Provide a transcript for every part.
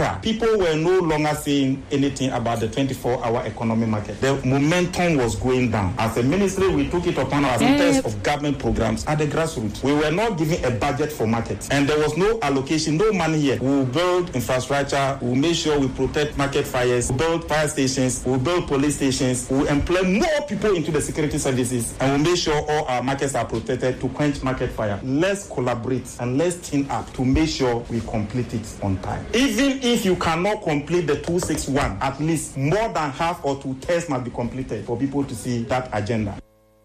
Accra, people were no longer saying anything about the 24-hour economy market. The momentum was going down. As a ministry, we took it upon ourselves in terms of government programs at the grassroots. We were not given a budget for markets, and there was no allocation, no money here. We will build infrastructure, we will make sure we protect market fires, we will build fire stations, we will build police stations, we will employ more people into the security services, and we will make sure all our markets are protected to quench market fire. Let's collaborate and let's team up to make sure we complete it on time. Even if you cannot complete the 261, at least more than half or 2/3 must be completed for people to see that agenda.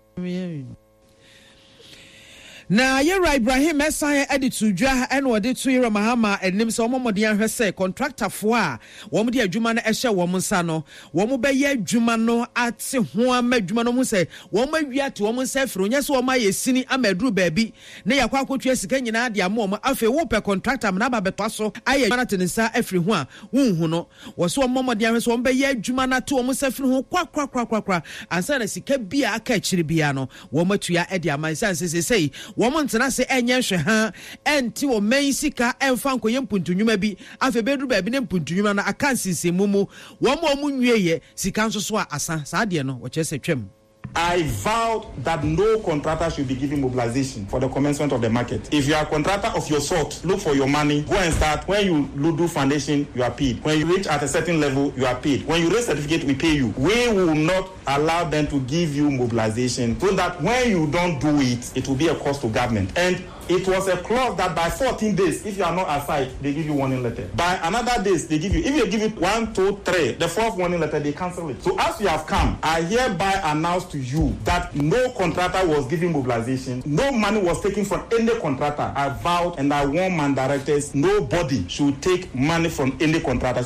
Na yera Ibrahim Esan edit to dwa ene wode to yera Mahama enim se omomode anhwe se contractor fo a wo mo de adwuma no ehye wo mo nsa no wo mo be ye adwuma no ate ho ama adwuma no mu se wo mo awia te wo mo nsa firo nya se wo ma ye sini amaduru baabi ne yakwa akotwa sika nyina de amo mo afi wo pe contractor na ba beto so aye adwuma na te nsa afiri ho a wonhu no wo se omomode anhwe se wo be ye adwuma na te wo mo nsa firi ho kwa ansa na sika bia aka akiri bia no wo matua e de amansa sei Womontena se enye hwe ha enti wo man sika emfa nkoye mpuntunwuma bi afa bedru ba bi ne mpuntunwuma na aka nsinsemumu wo mo nwieye sika nso so asa saa de no wo chese twem. I vowed that no contractor should be given mobilization for the commencement of the market. If you are a contractor of your sort, look for your money, go and start. When you do foundation, you are paid. When you reach at a certain level, you are paid. When you raise certificate, we pay you. We will not allow them to give you mobilization so that when you don't do it, it will be a cost to government. And it was a clause that by 14 days, if you are not aside, they give you warning letter. By another days, they give you, if you give it 1, 2, 3, the fourth warning letter, they cancel it. So as you have come, I hereby announce to you that no contractor was given mobilization. No money was taken from any contractor. I vowed and I warn my directors, nobody should take money from any contractor.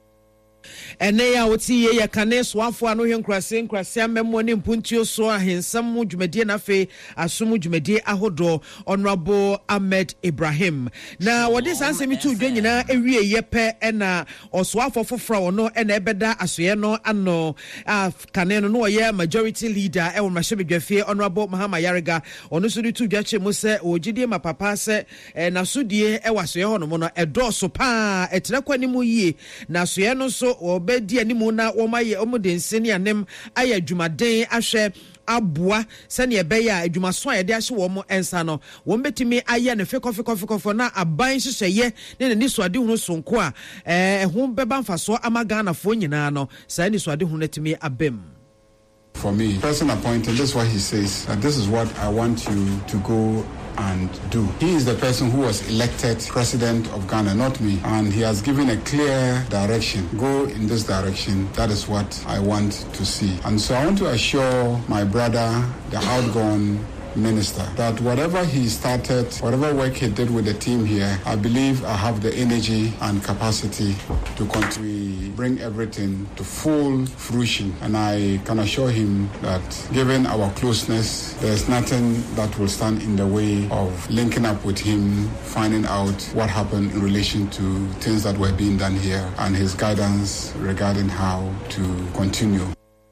Ene ya woti ye kane soafo ano hwenkrase amemo ne mpuntio so ahensam dwumedie na fe asom dwumedie ahodo Honorable Ahmed Ibrahim na wodi sansemi tu dwa nyina ewie yepe ena osoafo foforo wono ena ebeda asoye no ano kane no ye majority leader e wo mahebedwafie Honorable Mahama Yarega ono so tu dwa chemu se ogidie mapapa se na sodie e wasoye hono mo no edo so pa etira kwani mu yie na asoye no so bedi animu na womaye omude nseni anem aya adwumaden ahwe aboa sane ebeya adwumaso ayede ahye wo mo ensa no wo betimi aye ne fekofo na aban hyehyeye ne ne so ade hunu sonko a ho beba mfaso amagana fo nyina no sai ne so ade hunu timi abem. For me, person appointed, this is what he says, that this is what I want you to go and do. He is the person who was elected president of Ghana, not me. And he has given a clear direction. Go in this direction. That is what I want to see. And so I want to assure my brother, the outgone minister, that whatever he started, whatever work he did with the team here, I believe I have the energy and capacity to continue bring everything to full fruition. And I can assure him that given our closeness, there's nothing that will stand in the way of linking up with him, finding out what happened in relation to things that were being done here, and his guidance regarding how to continue.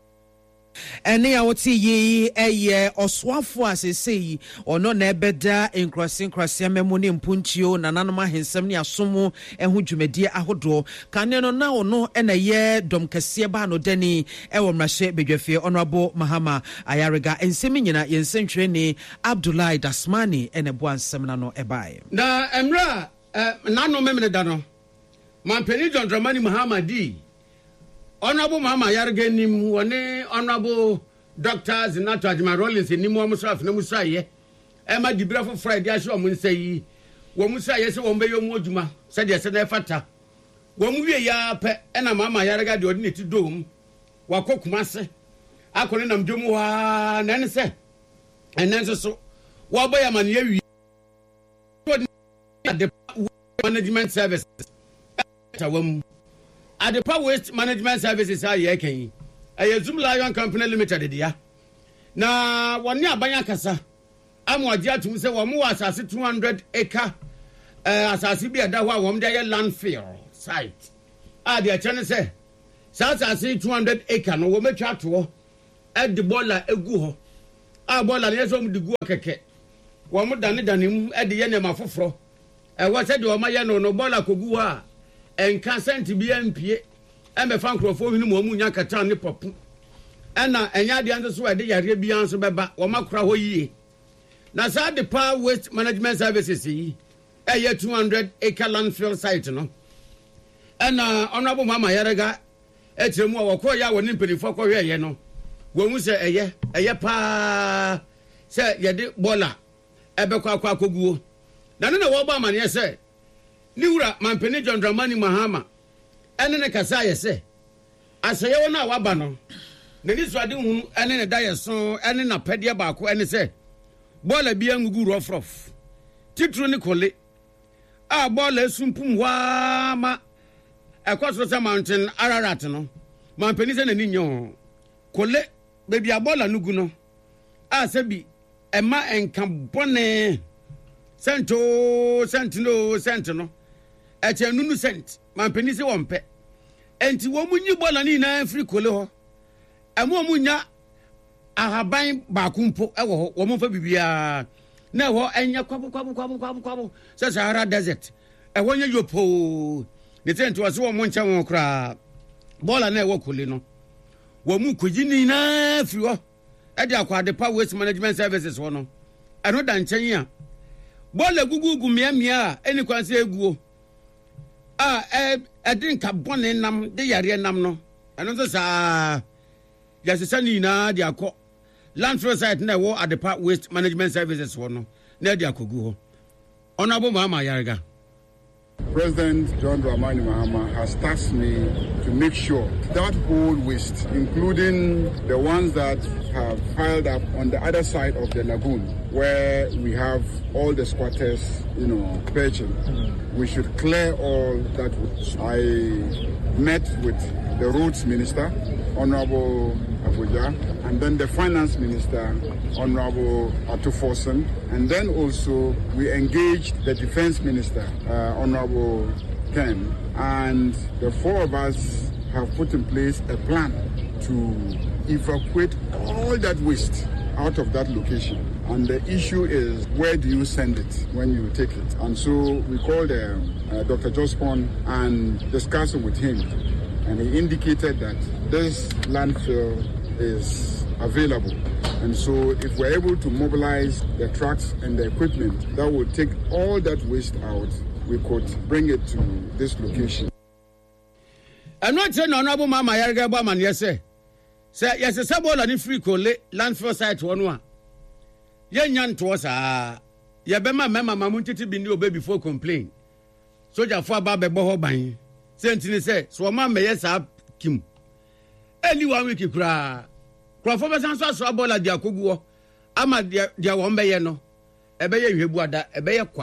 Ene ya woti yi eye oswafo asesei ono na ebeda enkrase amemo ne mpunchio nananom ahensem ne asomo ehu dwumedie ahodo kane no na ono ena ye dom kase ba no dani ewo mrahye bedwafie Honorable Mahama Ayarega ensemi nyina yensentwere ne Abdullahi Dasmani ene bo ansem na no ebae na emra nano memene da no mampeni John Dramani Mahama di Honorable Mahama Yarega nim wone Honorable Dr. Zinato Ajima Rollins ni mo amusraf na musaye e ma dibra for Friday ahye o munsa yi wo musaye se wo mbeyo mu adwuma se de se na fata wo mu wie ya pe e na Mahama Yarega de ordinate dom wakokuma se akone nam dwom wa na ne se enenso so wo boya man ye wi the management services tawam Adepa Waste Management Services aye kan Zoom Lion Company Limited dia na woni abanya kasa amwaje atum se wo mo asase 200 acre asase bi ada ho a wo mo dey landfill site de chene se asase 200 acre no wo metwa to e de bola egu ho bola ne so mo de gu keke wo mo dane mu e de ye ne mafoforo wo se de wo ma ye no bola kogu ho a enka sent bi ampie embe fa nkrofo hinu mo munya kata ne popu ena enya de anso so de yare bi anso beba wo makora ho yie na sa de pa waste management services yi 200 acre landfill site no ena honorable mama yarega etiremu wo ya woni mpelifo ko hwe ye no wo mu se eye pa se ye de bola ebekwa akwa akoguo na ne wo ba amane se ni wura mampeni John Dramani Mahama ene ne kasa ye se aseye wo na waba no na ni so ade hunu ene ne da ye so ene na pede ba ko ene se bola bi angugu rofrof titru ni kole a bola esumpum wa ma ekwaso se mountain Ararat no mampeni se na ni nyo kole bebi abola nugu no a se bi ema enka bone sent no eche nunu sent mampeni se wompe enti wo munyi bola ni na free kole ho emo munya ahaban ba kumpo ewo ho wo mo fa bibia na ho enya kwabu se Sahara desert ewo nya yopo ne sent wo se wo mo nche won kra bola na ewo kole no wo mu kujini na free ho e de akwa de power waste management services ho no eno da nchen a bola gugugu miamia eni kwanse eguo edin ka bone nam de yare nam no eno so sa yasesa ni na de akọ landfill site na wo adepa waste management services ho no na de akogu ho honorable Mahama Yarega. President John Dramani Mahama has tasked me to make sure that whole waste, including the ones that have piled up on the other side of the lagoon, where we have all the squatters, perching, we should clear all that waste. I met with the roads minister, Honorable Abuja, and then the finance minister, Honorable Atufosen, and then also we engaged the defense minister, Honorable Ken, and the four of us have put in place a plan to evacuate all that waste out of that location. And the issue is, where do you send it when you take it? And so we called Dr. Jospon and discussed it with him. And he indicated that this landfill is available. And so if we're able to mobilize the trucks and the equipment that will take all that waste out, we could bring it to this location. I'm not saying Honorable Mama Yarega Baman, yes, sir. Sir, yes, a sabble and free coal landfill site one. Yan to us, Yabema Mamma Mamunti to be new baby before complain. Soldier for Babe Boho Bang. Sentini say, so mamma, yes, up Kim. Anyone we keep cry. Crawford and so bola dia kuguo. Ama dia wombe no. Ebeye hwebuada, ebeye kwa.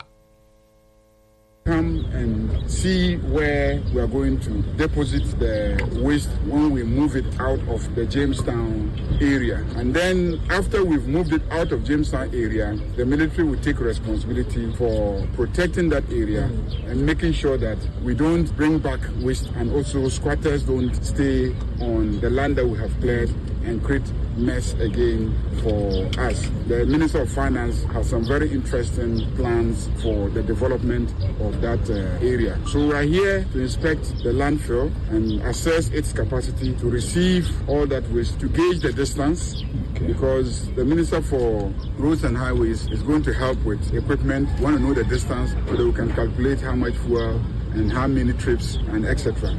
Come and see where we are going to deposit the waste when we move it out of the Jamestown area. And then after we've moved it out of Jamestown area, the military will take responsibility for protecting that area and making sure that we don't bring back waste, and also squatters don't stay on the land that we have cleared and create mess again for us. The Minister of Finance has some very interesting plans for the development of that area. So we are here to inspect the landfill and assess its capacity to receive all that waste, to gauge the distance, because the Minister for Roads and Highways is going to help with equipment. We want to know the distance so that we can calculate how much fuel and how many trips and etc.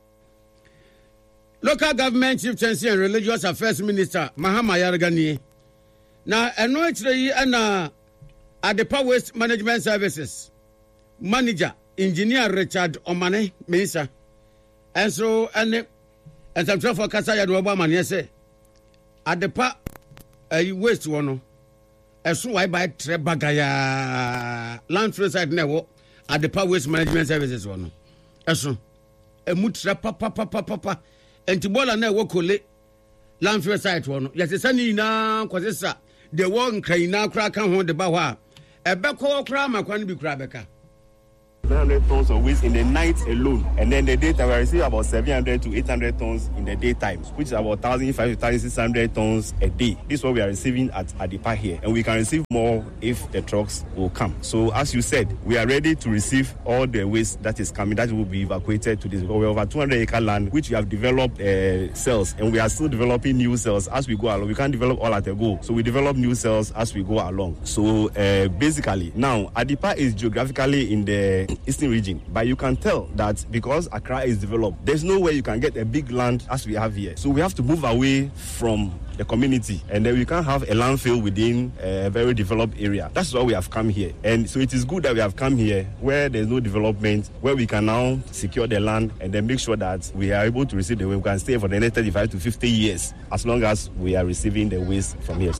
Local Government Chieftaincy and Religious Affairs Minister Mahama Yarega na eno actually ana Adepa Waste Management Services Manager Engineer Richard Omane Minister, and so and some for Kasa Yadu Obama say Adepa waste one so why by Trebagaya landfill site never Adepa Waste Management Services one so a mutra papa Entibola na wokole landfill site one. Yes, sani na kwasesa the one kraina kra kan ho de ba ho a ebekọ kra makwan bi kra beka. 700 tons of waste in the night alone. And then the daytime, we receive about 700 to 800 tons in the daytime, which is about 1,500 to 1,600 tons a day. This is what we are receiving at Adepa here. And we can receive more if the trucks will come. So as you said, we are ready to receive all the waste that is coming, that will be evacuated to this. We have over 200 acre land, which we have developed cells, and we are still developing new cells as we go along. We can't develop all at a go. So we develop new cells as we go along. So basically, now Adepa is geographically in the eastern region, but you can tell that because Accra is developed, there's no way you can get a big land as we have here. So we have to move away from the community, and then we can't have a landfill within a very developed area. That's why we have come here. And so it is good that we have come here where there's no development, where we can now secure the land and then make sure that we are able to receive the waste. We can stay for the next 35 to 50 years as long as we are receiving the waste from here.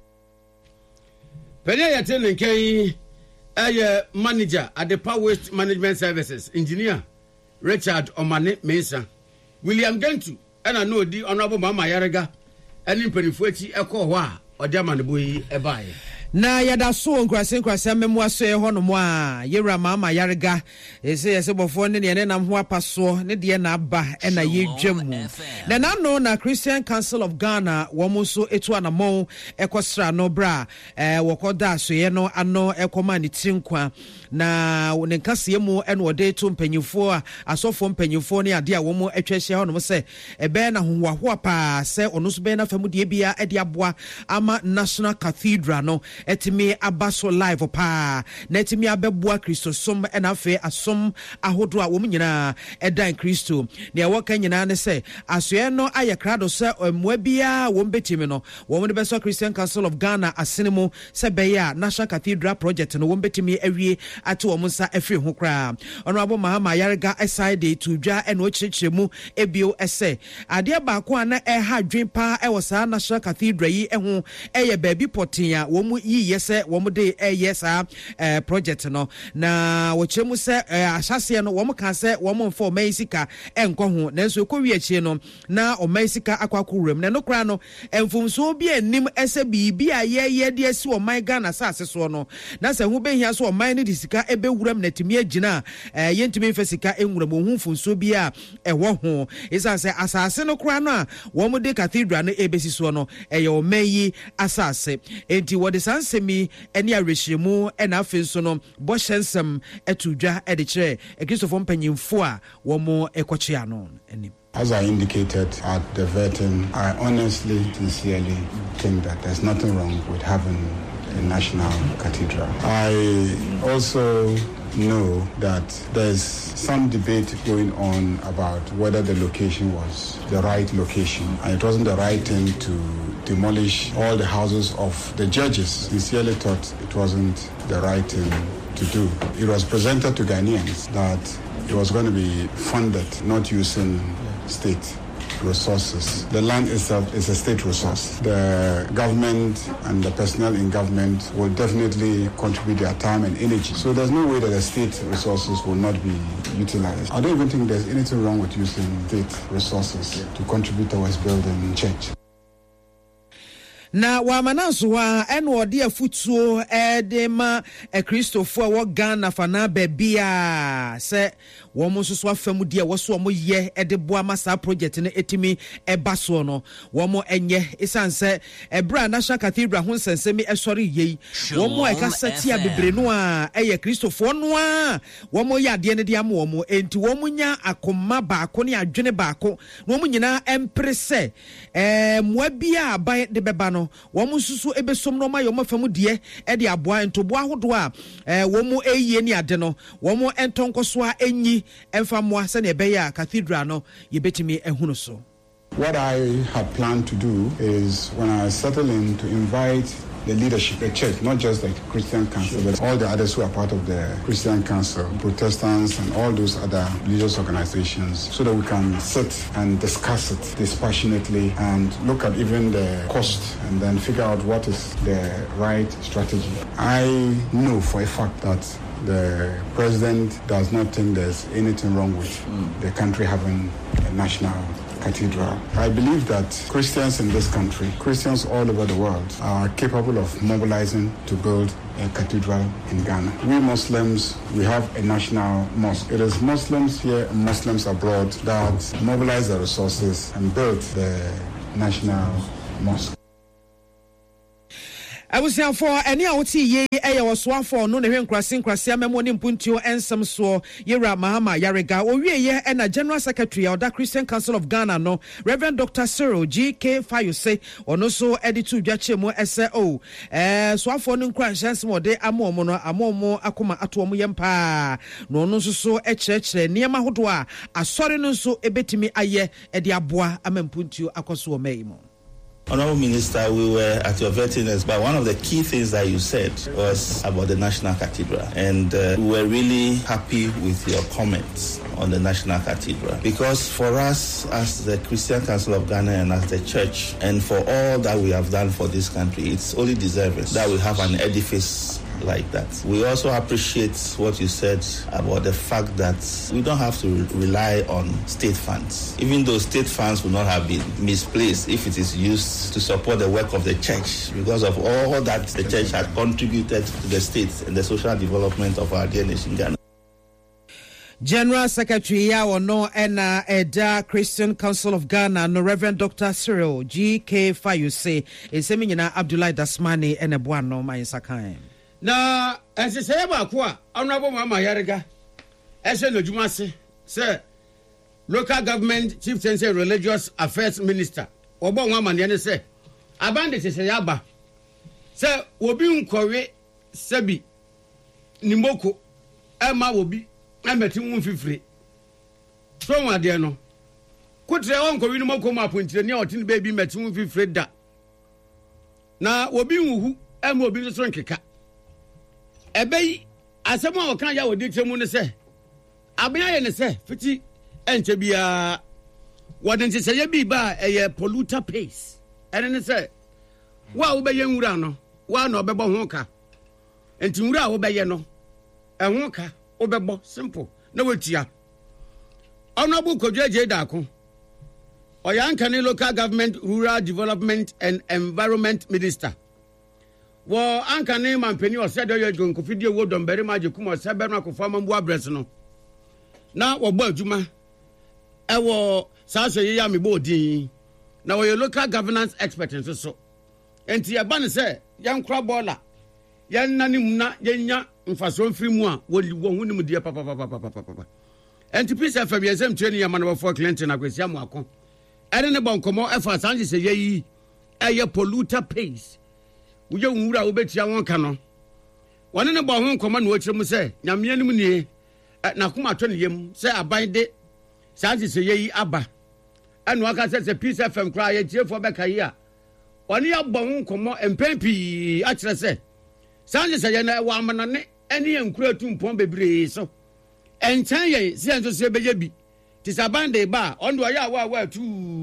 Manager at the Power Waste Management Services, Engineer Richard Omane Mesa, William Gentu, and I know the Honorable Mama Yarega, and in Perifueti Eko Wa, or Jamanabui Ebai. Na yada so nkrase memwa so hono mo a yera mama yarega ese bofo ne ne nam ho apaso ne de na aba na yedwam na nano na Christian Council of Ghana wo mo so etu anamo ekosra no bra wokoda so ye no ano ekoma ne tinkwa na ne nkase mu ene wode to mpanyifo a asofo mpanyifo ne ade a wo mo atwahye hono mo se ebe na hoho pa se ono so be na famu de bia e de aboa ama National Cathedral no etimi abaso live pa na etimi abeboa Kristo som na afa asom ahodo a wo nyina edan Kristo na ye woka nyina ne se asoe no ayekrado se mwa bia wo betimi no wo de beso Christian Council of Ghana asenemu se beya National Cathedral project no wo betimi awie ate wo nsa afiri ho kra Honorable Mahama Yarega aside to dwa eno chirechiremu ebio ese ade ba ko na ha dwen pa e wo sa National Cathedral yi eho eye baabi potia wo mu yi yese wo mu de yesa project no na wo chemu se ahase no wo mu kan se wo mu mfo maisika enko ho na so ko wiachi no na o maisika akwakuram na no kra no emfumso bi anim ese bibi a ye de asi o man Ghana sase so no na se hu behia so o man ne disika ebewuram na timi agina yentimi mfasika enwuram hu mfumso bi a ewo ho isa se asase no kra no a wo mu de cathedral no ebesi so no eye o mayi asase enti wo de sansemi ene arehyimu ena afenso no bohensem etudwa ede kire Christopher mpanyimfo a wo mo ekochia no enim. As I indicated at the vetting, I honestly, sincerely think that there's nothing wrong with having a national cathedral. I also know that there's some debate going on about whether the location was the right location, and it wasn't the right thing to demolish all the houses of the judges. Sincerely thought it wasn't the right thing to do. It was presented to Ghanaians that it was going to be funded, not using state resources. The land itself is a state resource. The government and the personnel in government will definitely contribute their time and energy. So there's no way that the state resources will not be utilized. I don't even think there's anything wrong with using state resources to contribute towards building church. Na wa mananso wa eno ode afutuo edema Christopher wo Ghana fana babia se wo mo soso afam de wo so mo ye ede boa masa project ne etimi ebaso no wo mo enye isanse ebra National Cathedral ho nsensemi esori yei wo mo ekasati abebre no a eye Christopher no a wo mo ya de ne de am wo mo enti wo mo nya akoma baako ne adwene baako wo mo nyina emprese moa bia aban de beba no wo mo susu ebesom no ma yo mafam de e de aboa entobo ahodo a wo mo eyie ni ade no wo mo entonkoso a enyi emfa moa se na ebeya cathedral no yebetimi ehunu so. What I had planned to do is when I settle in to invite the leadership, the church, not just the Christian Council, but all the others who are part of the Christian Council, Protestants and all those other religious organizations, so that we can sit and discuss it dispassionately and look at even the cost and then figure out what is the right strategy. I know for a fact that the president does not think there's anything wrong with the country having a national cathedral. I believe that Christians in this country, Christians all over the world, are capable of mobilizing to build cathedral in Ghana. We Muslims, we have a national mosque. It is Muslims here and Muslims abroad that mobilize the resources and build the national mosque. I was here for any outi ye was one for no name crossing Memo Puntio and some so Yera Mahama Yarega or ye and a general secretary of the Christian Council of Ghana no Reverend Dr. Cyril G.K. Fayose or no so editu Jachemo SO so for no crashes more de amomo akuma atomu yempa no so a church near Mahudwa a sorry no so ebetimi aye ediabwa amempuntio akoso meimo. Honorable Minister, we were at your veterinary, but one of the key things that you said was about the National Cathedral. And we were really happy with your comments on the National Cathedral. Because for us, as the Christian Council of Ghana and as the church, and for all that we have done for this country, it's only deserving that we have an edifice like that. We also appreciate what you said about the fact that we don't have to rely on state funds, even though state funds would not have been misplaced if it is used to support the work of the church, because of all that the church had contributed to the state and the social development of our dear nation Ghana. General Secretary Yawono and Eda Christian Council of Ghana, no Reverend Dr. Cyril G.K. Fayose, Esemina Abdullah Dasmani and Ebuano Mayisakai. Na ese say ba ko a honorable Mama Yarega ese no juma se local government chief and religious affairs minister obo nwa mane ne se abande se yaba se obi nkowe sebi nimoko ema obi ameti won fifire so wade no kutre won nkowe nimoko ma pontire ne otini baby meti won fifire da na obi nwu ema obi so nkeka ebei asemo okan ya wodi temu ne se abia ye ne se fiti enche bia wodi nti se ye bi ba eye polluter pays ene ne se wa wo be ye nwura no wa na obebo ho ka enti nwura wo be ye no ehwo ka obebo simple na wetia honorable Kodweje Dako Oyankani local government rural development and environment minister wo anka ne mampeni osede yo jonkofidie wo dombere maje kuma osebe na kofama mbu address no na wo gba adwuma ewo saso ye ya mebo odin na wo local governance expert so enti e ba ne se yankra bola yannanim na yenya mfaso mfiri mu a wo hunim die papa enti pisa fa bi ezem training ya manabo for Clinton akwesi mu akon ene ne bonkomo efa sanje se ye eye polluter pays wuje nwura wo betia won ka no wone ne bo ho nkoma na okire mu se nyame anim nie na kuma to ne yem se aban de santi se yi aba anu aka se Peace FM kra ye tiefo be kai a wone ya bo ho nkoma empempi a kire se santi se ye na wa amana ne ene yankura tumpon bebre so enchan ye se enso se beje bi ti saban de ba ondo ya wa tu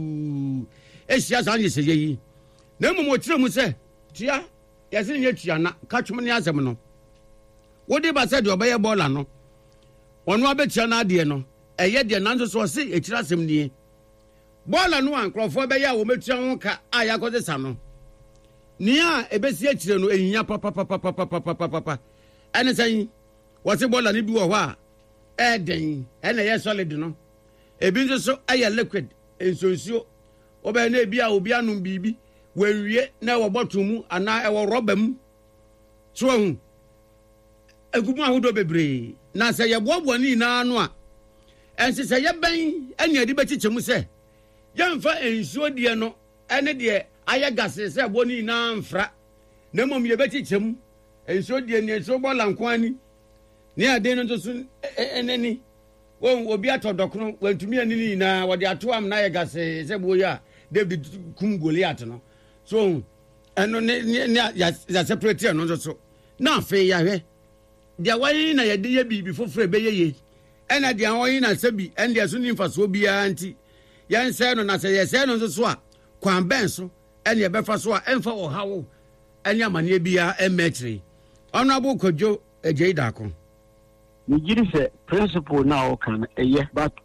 ehia santi se yi na mu mo kire mu se tia yesi nye tuana ka twom ne asem no wodi ba se de obeye bola no onu abetia na ade no eye de nanso so se ekira asem nie bola no ankrofo be ya wo metua ho ka aya ko desa no nia ebesi ekire no ehinya papa ene san wo se bola ni bi wo ho a eden ene ye solid no ebi nso so aya liquid ensonsuo obe na ebi a obi anum bibi wewie na wo botumu ana e wo robam so hu egumu ahodo bebre na se ye bobo ni na anu a ense se ye ban ene adi bechichemu se ye mfa ensuo die no ene de aye gase se bo ni na mfra na mom ye bechichemu ensuo die ni ensuo bola nkwani ni ade no so eneni wo obi atodokno wantumi ani na wo de ato am na ye gase se bo ya David kum Goliath no so eno ne ya separate no so na fe ya hwe dia wani na ye de ye bibi foforo be ye ena dia wani na sabi en dia so ni mfaso bia anti yan se no na se ye se no so a kwan ben so en ye befa so a emfa wo hawo enya mane bia emetri Honorable Kodweje Dako ni jiri se principle na o kan eye but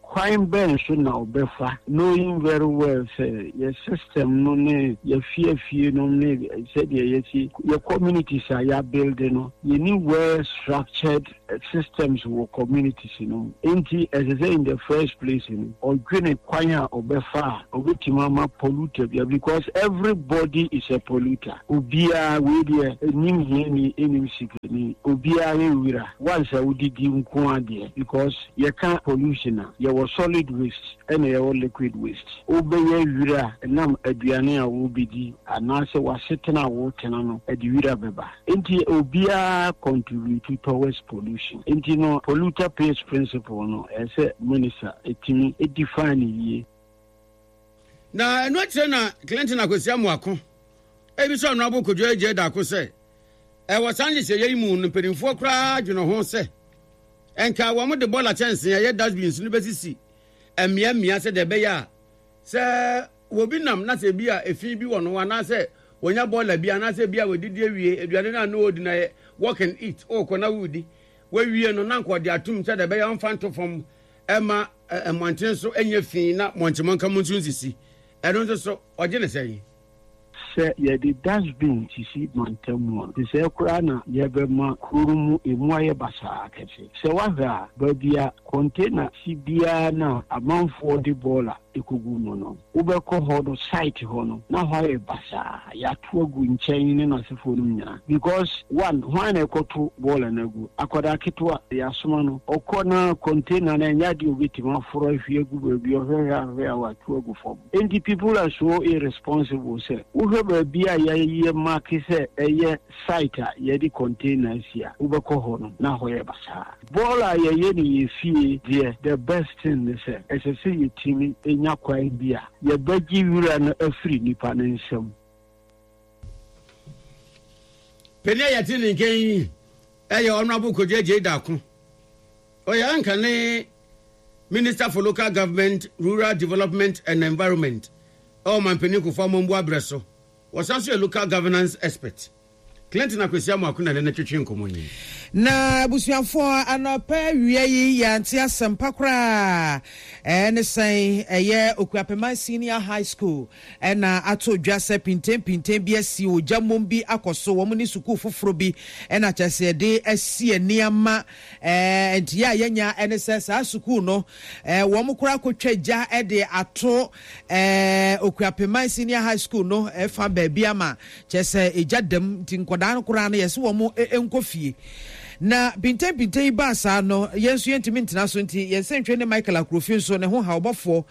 Crime bench now befa knowing very well say your system no ne your fear no ne said your communities are ya building no you need well structured systems for communities ain't as I say in the first place or green choir or befa or mama polluted because everybody is a polluter ubia we there nim here any secret ubia we once I would give because you can't pollution you was solid waste and your liquid waste obey wira nam aduane a wo bidi anase wa setena wo tenano edi wira beba enti obia contribute towards pollution enti no polluter pays principle no ese minister etimi edefine ye na no tena Clinton akosia moako ebi so no abo kodwo eje da ko se e wasanje se yeyi mu no pedinfo kra dweno ho se enka wo mo de bola chance ye dustbins no besisi emia se de be ya se wo bi nam na se bia efi bi wo no wana se wonya bola bia na se bia wodidi awie aduane na no odi na ye work and eat o ko na wudi we wie no na nko de atum se de be ya mfanto from ema monten so enye fi na montemon ka mun sisi eno so oje ne sei se ye di dustbin sisi montemo se kura na ye be ma kurumu emu aye basa akese se waza babia container sibia na amanfo di bola ekugu mu no ubeko hodo site hono na hoye basa ya tuogu nchen ne na sefo no nya because one when ekoto bola na gu akoda kitwa ya soma no okona container na nya di obitima foro hwie gu baby ohwe wa tuogu form and the people are so irresponsible say bia ye mark say eye site ye di containers here ubeko hono na hoye basa bola ye ni fie the best thing they say as I say you timi enya kwai bia ye bagi wura na afri nipa na nsem penia ya tini nken eye honorable Kojeje Daku oya anka ne Minister for Local Government, Rural Development and Environment man peniku fa mombo abreso was also a local governance expert. Clinton akwesi amakuna na twetwe nkomonyi na busuafo anopa wiei ya ntia sempa kra ne sai eye Okuapema Senior High School na ato dwase pintem bi asi ojamom bi akoso wo ni suku foforo bi na chese de asi aniama entia yenya ne sa suku no wo mkura kotwaja de ato Okuapema Senior High School no fa ba bi ama chese ejadam tinkodan kura na yesi wo mo enkofie na pintem ba sa no yensu yentimi ntena so nti yensentwe ne Michael Akrofin so ne ho ha obofo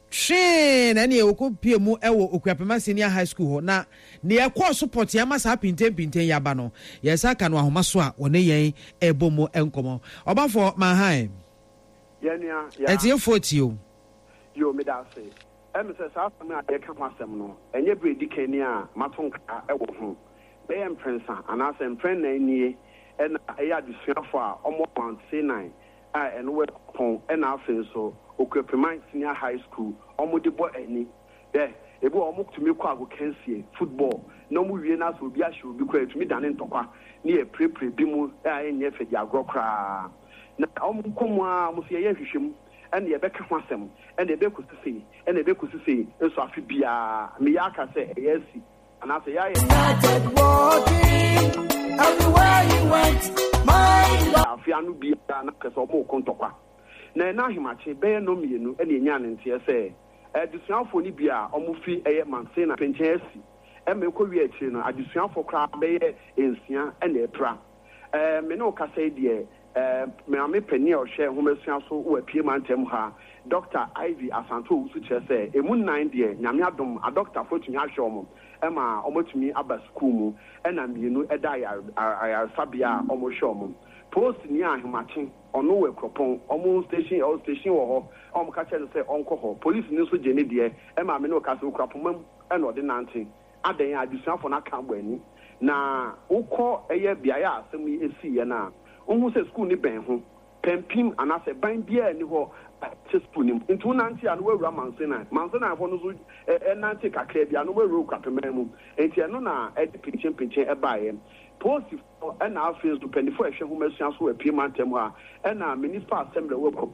twen na ne okopie mu ewo Okuapema Senior High School ho na ne ekọ support ya masa pintem ya ba no yesa ka no ahoma so a woni yen ebomo enkomo obafo manhan yenia ya etie 40 yo me da se emse sa afam a de ka kwasem no enye bredi kani a matonka ewo ho be em prensa anase empren na nie and I the for almost 1C9 and we pon and after so Okuapema Senior High School almost the boy any there ebo almost to me kwa can see football no mu wie na so bi a show bi kwa to me dan ntokwa na e pre bi mu enye fe dia grokra na komo a mo se ye hwehwem and ye beka kwasem and e be kusisi and e be kusisi so afi bia me ya ka se yes and I say yeah started walking everywhere you went my love afianu bia na kese omo kontokwa na na himache be no mienu ene nya ne ntie se adusuafo ni bia omo fi eye manse na penchesi eme ko wi achi no adusuafo kra be ensia ene epra me no ka say de me ame pani o hwe homesua so wo apie mantem ha Dr. Ivy Asanto usu chese emu 9 de nyame adom a doctor fotumi ahwe omo ema omotumi aba school mu ena mienu eda ya sabia omo hwe omo post ni ahimache ono we kropon omo station wo ho omo ka chese se onko ho police ni so je ne de ema me no ka se okropon ena ordinance adan adusuafo na kan gbani na ukọ eye bia ya asem esi ye na ohu se school ni ben ho pempim anase ban bia ni ho school ni ntu nanti anu wura mansena fo no so nanti kakra bia no wura Okuapema mu enti eno na pinchen ebaye post na afis to 24 ehwe ho masua so apie mantem ha na municipal assembly we kopom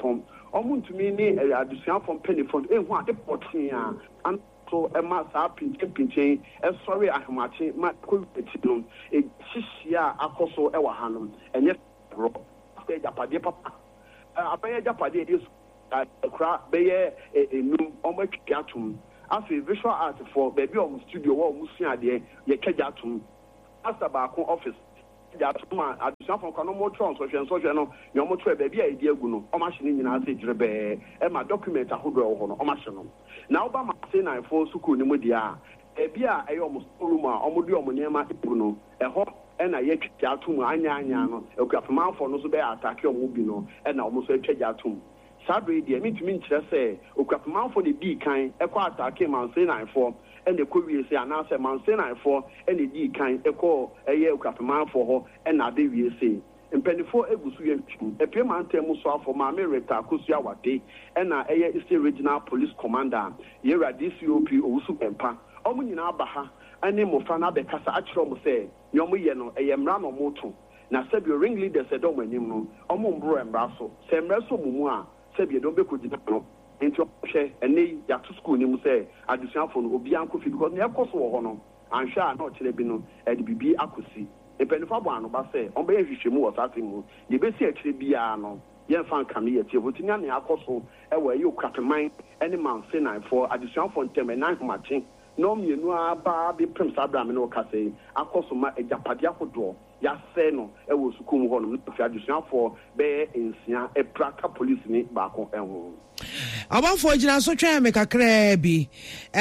ɔmo ntumi ne adusuafo mpanyinfo ehu ade pɔtee a so ɛma saa pinchen ɛsɔre ahemache ma kɔwiti no ehihia akɔ so ɛwɔ ha no ɛnyɛ ro after japade papa abɛyɛ japade de kra bɛyɛ enum ɔmo atwa atum after visual art for baabi ɔmo studio wɔ ɔmo sua adeɛ yɛ kɛgya atum after baako office atum adusuafo nkwa no mo tron so no ne ɔmo tro baabi a edi agu no ɔmo ahye ne nyinaa sɛ gyere bɛɛ ɛma document ahodoɔ wɔ hɔ no ɔmo ahye no na oba ma say na for sukuu ni mu dia ebi a ɛyɛ ɔmo school mu a ɔmo de ɔmo nneɛma ebu no ɛhɔ ɛna yɛ twitwa atum anya no okuapemanfo no so bɛ attack ɔmo bi no ɛna ɔmo so atwa atum sadwe dia mitumi nkyerɛ sɛ okuapemanfo de di kan ɛkɔ attack man say na for ɛna ɛkɔ wie sɛ anaasɛ man say na for ɛna di kan ɛkɔ ɛyɛ okuapemanfo hɔ ɛna ade wie sɛ mpanifo egusu yɛ ntwum epie mantam so afọ ma America kosu awade ɛna ɛyɛ Eastern Regional Police Commander yɛra DCOP owusu pempa ɔmo nyinaa aba ha ɛne mofra na bɛkasa akyerɛ ɔmo sɛ ne ɔmo yɛ no ɛyɛ mmara na ɔmo to na sɛbi ring leader sɛ dɔm anim no ɔmo mboro mmara so sɛ mmara so mumu a sɛbi dɔm bɛkɔgyina no nti ɔhwɛ ɛne yato school nim sɛ adusuafo no obi anko fi because ne ɛkɔ so wɔ hɔ no anhwɛ a na ɔkyerɛ bi no ɛde bibi akosi epenifa bo anu ba se on be hwehwemu wo sase mu de be si akire bia no ye mfa nka me yeti otinya ne akoso e wa yeokrapeman ene man se nan for adusuanfo ntem na hmache no mienu aba be pem sabra me no ka se akoso ma ejapade akodo ya se no e wo sukum ho no fi adusuanfo be ensia e praka police ni ba ko enho Abafo gyina so twa me kakra bi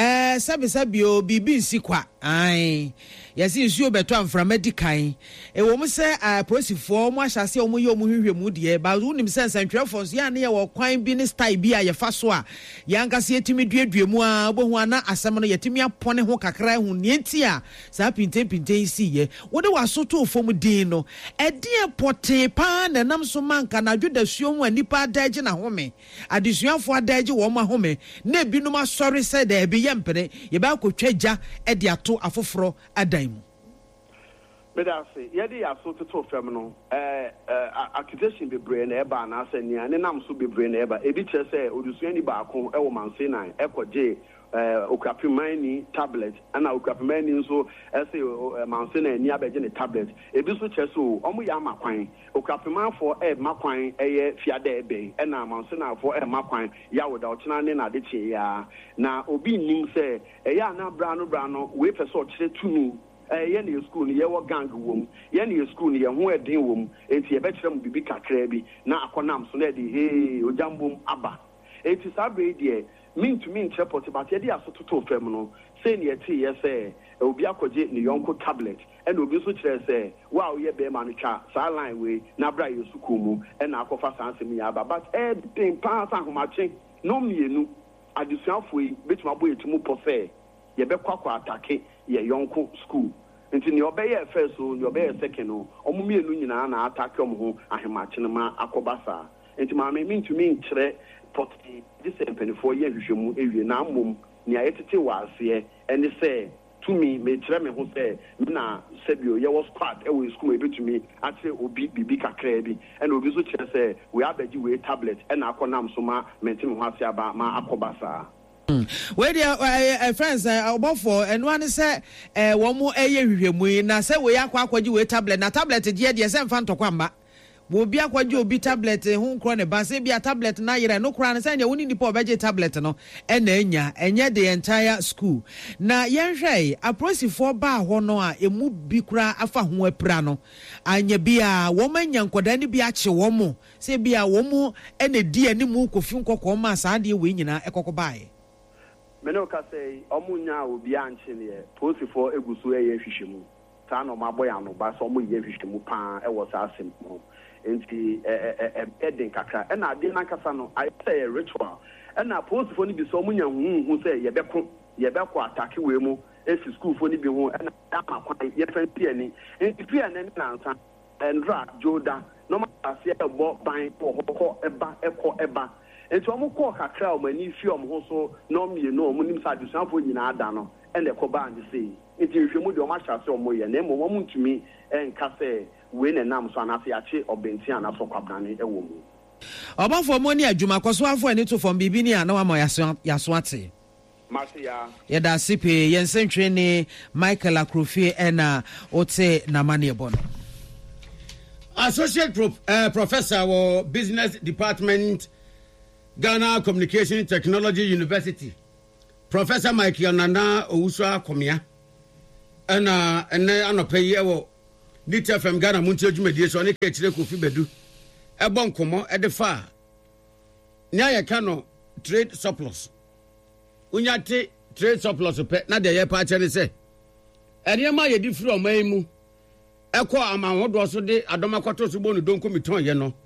sabi o bibi nsi kwa ai yesi nsuo beto amframa di kan wo mo se prosifo mo ahyase o mo ye o mo hwehwemu de ba unim sense ntwerefo so ya ne ye wo kwan bi ne style bi a ye fa so a yankase yetimi duaduamu a obohu ana asem no yetimi apone ho kakra hu ne nti a sa pinten si ye wo de waso to fom din no ede pote pa na nam so manka na dwodasuo mu anipa daje na home adesuafo adaje wo ma home na ebinum asori se da ebi yempere ye ba kotwaja ede ato afoforo adan mu medase yedi aso to fam no accusation bebre na eba na asania ne nam so bebre na eba ebi kire se odusuani baako e wo manse nan ekoje okapimani tablet ana okapimani nso ese manse na ni abeje ne tablet ebi so kire so omo ya makwan okapimanfo makwan eye fiada ebe na manse na fo makwan ya woda ochina ne na de che ya na obi nim se eya na bra no we pese o kire tumi ye na school ni ye wo gang wom ye na school ni ye ho edin wom enti ye be kire mu bibi kakra bi na akonam so na de he ojambom aba enti sabe die min report but ye dey asototo fam no say ne eti ye say obi akoje ne yonko tablet and obi so kire say wow ye be ma no twa sa line we na bra ye school mu and na akofa sansem ya aba but den pass ahomache no mienu adusuafo yi betuma boy etumu po say ye be kwakwa atake ye yonko school nti ne obeye first so ne obeye second no omo mienu nyina na atake omo ho ahemache no ma akobasa nti ma me mintumi nkire pot this empenifo ye hwehwemu ewie na mmom ne ayetete wase ene se tumi me kire me ho se na sebio ye was part e we school ebetumi ate obi bibi kakra bi ene obi so kire se we abaji we tablet ene akonam so ma mentim ho ase aba ma akobasa where the friends obofo eno ane se wo mo eye hwehwemu na se we akwaji we tablet na tablet de se mfa ntokwa mba wo bi akwaji obi tablet hu nkro ne ba se bia tablet na yere no kra ne se woni nipa obeje tablet no na enye the entire school na yenhwe aprosifo ba ho no a emu bi kra afa ho apra no anya bia wo manya nkoda ne bi ache wo mo se bia wo mo na di animu kofi nkokọ ma sa de we nyina ekokobae meno ka say omunya obi anche ne prosifo egusu eye hwehwemu ta no maboya no ba so omu ye hwehwemu pa e wo sa asem mo enti eden kakra na ade na kasa no I say a ritual na prosifo ni bi so omunya hu say ye beko atake we mu esi school fo ni bi hu na amakwan ye fa piani enti piani na nsa endra joda no ma ase ebo ban ko eba enti omo ko kakra o mani fi omo ho so no mie no omo nim sa adusanfo nyina ada no ene ko ba ande sei enti hwemu de omo ahyase omo ye na emo omo ntumi enka se we na nam so anase ache obenti anaso kwabrane ewo mu Obafo mo ni adwuma kwaso afo ani to fom bibi ni ana ma yaso ate. Masia. Yeda sipe yensentwe ni Michael Akrofie ena ote na mane bono. Associate Professor of Business Department, Ghana Communication Technology University, Professor Michael Nana Owusu Komia, and anopeye wo Nita from Ghana Muntio Jumedi so ne ke kire Kofi Bedu. Ebon komo e de fa. Nya ye kano trade surplus. Unyate trade surplus pe na de ye pa chere se. Enema ye di free oman mu. Eko amanhodo so de adomakoto so bonu donko miton ye no.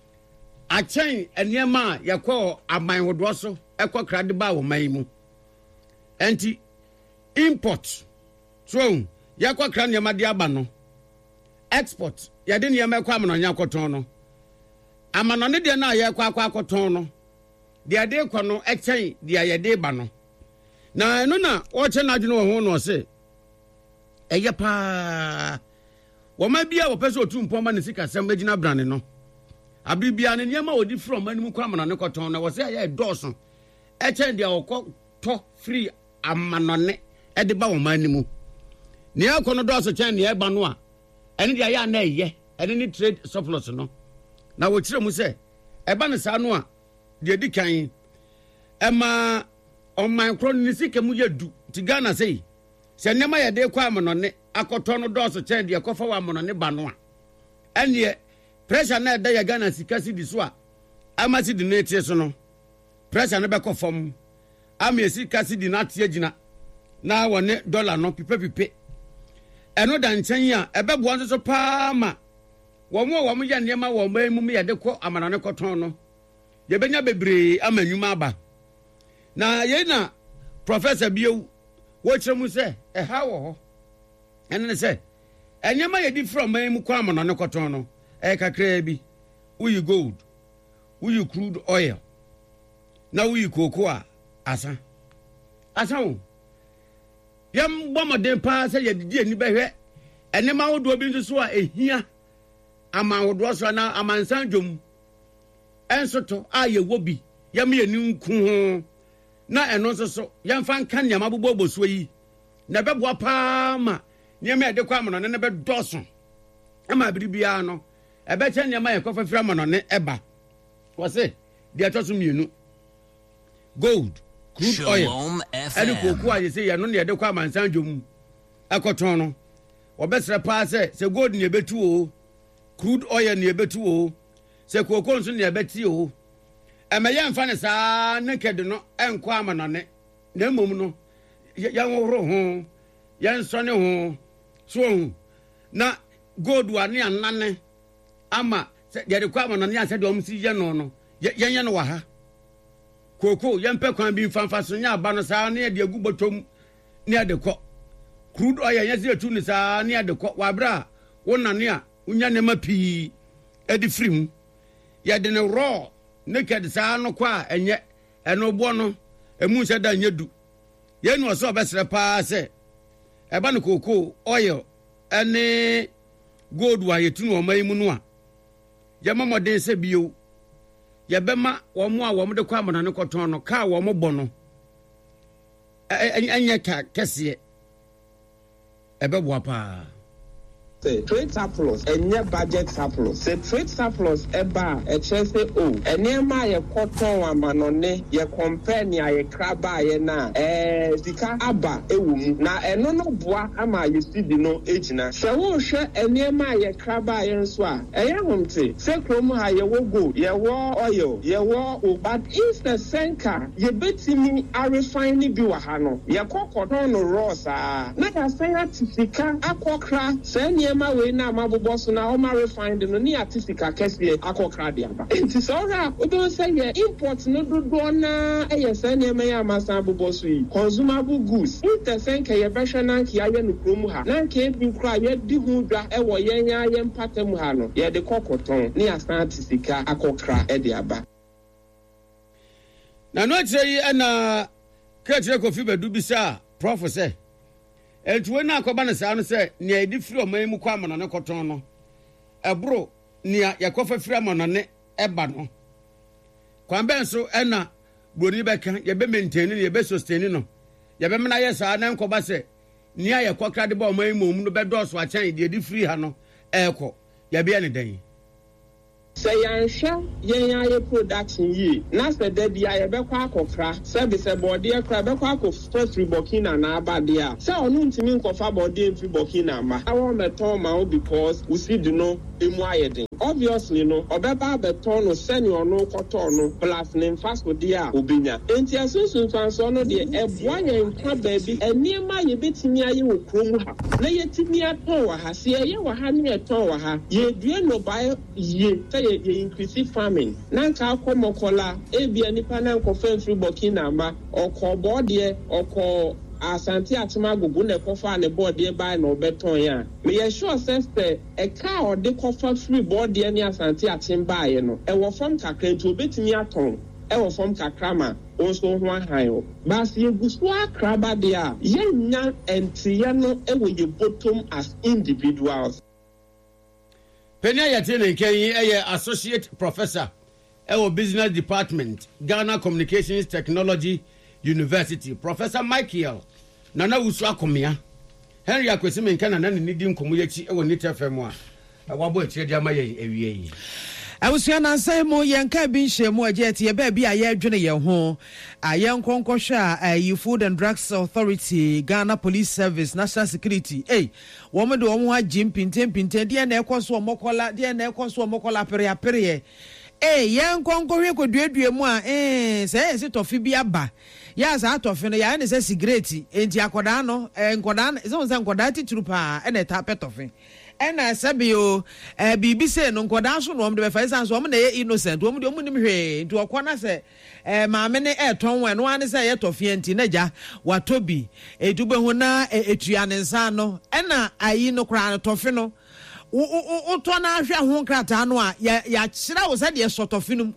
Achen enema ye ko amanhodo so eko krade ba wo man mu. Enti import so ye ko kra ne ma de aba no. Export ye de ne ma ko amanonya koton no. Amanone de na ye kwa akoton no. De ade kwa no echen de ye de ba no. Na eno na o che na adwene ho no se. Eye pa woma bia wo pese otumpo ma ne sika sem agina brane no. Abibia ne niam odi from manimu kwa amanone koton na wo se ye doso. Echen de to free amanone e de ba wo manimu. Ne akono doso chen ne e ba no a. Ene de ya na eye. Ene ni trade surplus no. Na wo kire mu se eba ne sa no a de di kan ema on my cron ni sika mu yadu ti Ghana sei se nema ye de kwa amonone akoto no doso chen de kofa wa amonone ba no a ene pressure na da ya Ghana sika si di so a ama si di na tie so no pressure na be kofom ama sika si di na tie gina na wone dollar no pipe eno da nchen a ebebo nso so pa ma wɔn yɛ nneɛma wɔ ɔman mu yɛ de kɔ amanane kɔtɔn no yɛbɛnya bebree ama nnwuma aba na yɛn na professor bio wɔkyerɛ mu sɛ ɛha wɔ hɔ ɛne ne sɛ nneɛma yɛ di firi ɔman mu kɔ amanane kɔtɔn no ɛyɛ kakraa bi woyi gold woyi crude oil na woyi cocoa a asa wo yɛn bɔ mmɔden paa sɛ yɛdidi ani bɛhwɛ nneɛma ahodoɔ bi nso so a ɛhia amanhodo so na amansan dwom enso to aye wobi yam ye ninku ho na eno nso so yamfa nka nyama boboboso yi na beboa pa ma nyama de kwa amanone ne be doso ama biribia no ebe che nyama ye kofa fira amanone eba wose de atoso mienu gold crude oil ene koku aye se ye no ne de kwa amansan dwom akoton no obesre pa se gold ne betu o crude oil ne betu o se kokon so ne beti o emeye mfa ne saa naked no enko amanone na mom no yan woro ho yan sone ho so na gold wa ne anane ama se de kwa amanone ya se de om si ye no no yan no wa ha koko yan pe kwan bi mfa so nya aba no saa ne de agu botom ne de kɔ crude oil yan se etu ne saa ne de kɔ wa bra wonane a unya ne mapi edi frim ya de ne raw naked saa no kwa enye eno bo no emu se da nya du ye no so obesre pa se eba no cocoa oil ene gold wa yetu no mai mu no a ye mamode se bio ye bema wo mo a wo mo de kwa amana ne koton no ka wo mo bo no enye ka kese ebe bo pa say trade surplus and budget surplus. Say trade surplus eba say oh enema ye cotton amanone ye compare ni ye kraba ye na sika aba ewum na eno no boa ama ye sidi no ejina se wo hwe enema ye kraba ye nso a eye homte se krom ha ye wo go ye wo oil ye wo but if the senka ye betimi a refine bi wa ha no ye cotton no raw sa na ya say sika akokra se ma we na mabobo so na o ma refined no ni artistica kese akokra dia ba enti so ra o don say ye import no do na e say na me ya masa bobo so yi consumable goods if the senka ye behwe na nkia ye no krom ha na nkia bi kra ye di hu dwa e wo ye nya ye mpatam ha no ye de kokoton ni asan artistica akokra e dia ba na no tire na kretire Kofi Bedu bi sa prof say etuwe na akoba na saa no se ne edi firi oman mu kwa amana ne koton no ebro ne yakofa firi amana ne eba no kwambe so ena broni beka ye be maintain ye be sustain no ye be mena ye saa na nkoba se ni aye kwakra de ba o man mom no be doso a chan de di free ha no eko ye be ne dan say yansha yenyaye production yi na se da bia ye be kwa akokra service body ekra be kwa akofra free Burkina na abade a say onu ntimi nkofa body free Burkina ma awo meton ma o because we see do no emu ayeden obviously no obeba beton no seni onu koto no plus ne fast body a obinya enti asunsun fanso no de eboa ye nkwa baabi eniema ye betimi aye wo krom ha na ye timi aton wa ha se ye wa ha ne eton wa ha ye due no buy ye ye increase farming nanka akomokola ebia nipa na nkofa free Burkina ma okobo de oko Asante Atimagugu ne kofa ne board de by no beton ya me ye sure sister e ka o de kofa free board de ne Asante Atimba ye no e wo fam kakra nti obetimi aton e wo fam kakra ma onso ho ahan bas ye gusu akraba de a ye nya entiye no e wo ye bottom as individuals. Penya Yatene Kenyi associate professor business department Ghana Communications Technology University Professor Michael Nana Uswa Komia Henry Akwesime Nkana na nidi nkomu yechi Nita FM a wabo echi dia ma ye ewie awusua na nsai mo yenka bi nhye mo ageti ye ba bi aye adwene ye ho ayen konkohwa a Food and Drugs Authority Ghana Police Service National Security wo de wo ha jimpinten de na ekoso omokola de na ekoso omokola pere yen konkohwe koduadue mu a se tofi bi aba ya za tofi no ya ne se cigarette enti akoda no nkoda se nkoda tituru pa na eta petofi ena sabio bibi se no nkoda so no de be fa sanso na ye innocent wo de nim hwe nti okona se maame ne eton we no ane se ye tofi enti naja watobi edube hu na etua ne nsa no ena ayi no kra no tofi no uto na ahwe ho nkrata no a ya kyira wo se de sotofi no